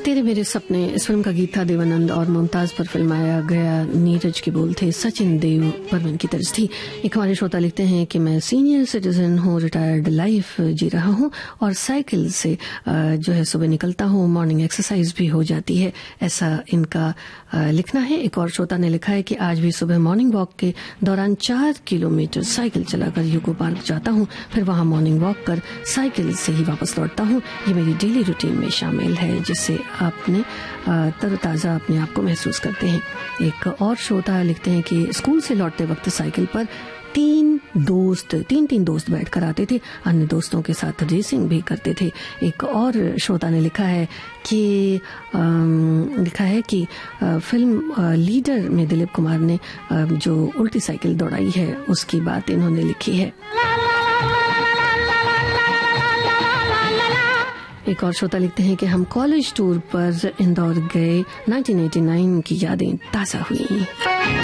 तेरे मेरे सपने इस फिल्म का गीत था देवानंद और मुमताज पर फिल्माया गया नीरज के बोल थे सचिन देव बर्मन की तर्ज थी। एक हमारे श्रोता लिखते हैं कि मैं सीनियर सिटीजन हूँ, रिटायर्ड लाइफ जी रहा हूँ और साइकिल से जो है सुबह निकलता हूँ, मॉर्निंग एक्सरसाइज भी हो जाती है, ऐसा इनका लिखना है। एक और श्रोता ने लिखा है कि आज भी सुबह मॉर्निंग वॉक के दौरान 4 किलोमीटर साइकिल चलाकर यूको पार्क जाता हूँ, फिर वहां मॉर्निंग वॉक कर साइकिल से ही वापस लौटता हूँ। ये मेरी डेली रूटीन में शामिल है, जिससे आपने तरोताजा अपने आप को महसूस करते हैं। एक और श्रोता लिखते हैं कि स्कूल से लौटते वक्त साइकिल पर तीन दोस्त बैठकर आते थे, अन्य दोस्तों के साथ रेसिंग भी करते थे। एक और श्रोता ने लिखा है कि फिल्म लीडर में दिलीप कुमार ने जो उल्टी साइकिल दौड़ाई है उसकी बात इन्होंने लिखी है। एक और श्रोता लिखते हैं कि हम कॉलेज टूर पर इंदौर गए, 1989 की यादें ताज़ा हुई।